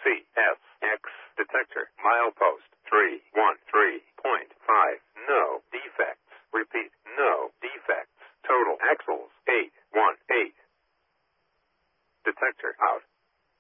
CSX detector. Milepost 313.5. No defects. Repeat, no defects. Total axles 818. Detector out.